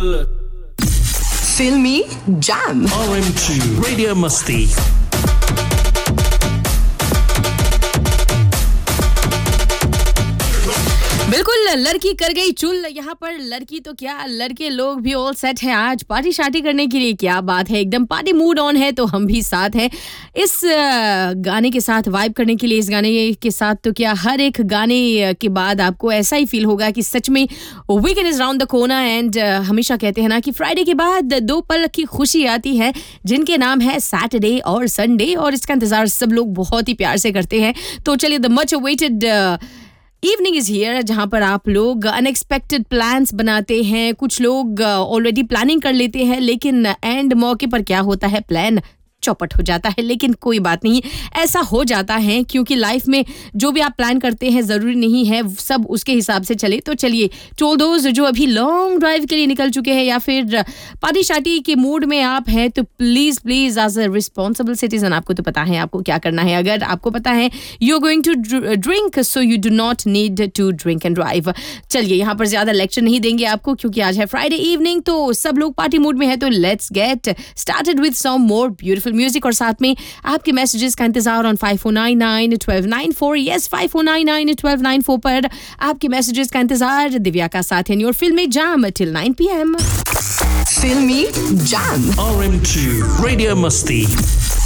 Filmy Jam. RM2 Radio Masti. बिल्कुल लड़की कर गई चुल यहाँ पर लड़की तो क्या लड़के लोग भी ऑल सेट हैं आज पार्टी शार्टी करने के लिए क्या बात है एकदम पार्टी मूड ऑन है तो हम भी साथ हैं इस गाने के साथ वाइब करने के लिए इस गाने के साथ तो क्या हर एक गाने के बाद आपको ऐसा ही फील होगा कि सच में weekend is round the corner and हमेशा कहते हैं ना कि फ्राइडे के बाद दो पल की खुशी आती है जिनके नाम है सैटरडे और संडे और इसका इंतजार सब लोग बहुत ही प्यार से करते हैं तो चलिए the much awaited evening is here जहां पर आप लोग अनएक्सपेक्टेड प्लान्स बनाते हैं कुछ लोग ऑलरेडी प्लानिंग कर लेते हैं लेकिन एंड मौके पर क्या होता है प्लान चौपट हो जाता है लेकिन कोई बात नहीं ऐसा हो जाता है क्योंकि लाइफ में जो भी आप प्लान करते हैं ज़रूरी नहीं है सब उसके हिसाब से चले तो चलिए टोल दोस्त जो अभी लॉन्ग ड्राइव के लिए निकल चुके हैं या फिर पार्टी शार्टी के मूड में आप हैं तो please as a responsible citizen आपको तो पता है आपको क्या करना है अगर आपको पता है you are going to drink so you do not need to drink and drive चलिए यहाँ पर ज़्यादा लेक्चर नहीं देंगे आपको क्योंकि आज है फ्राइडे इवनिंग तो सब लोग पार्टी मूड में है तो let's get started with some more beautiful music और साथ में आपके मैसेजेस का इंतजार ऑन 54991294 यस 54991294 पर आपके मैसेजेस का इंतजार दिव्या का साथ है योर फिल्मी जाम till 9 PM Filmy Jam. RM2 Radio Masti.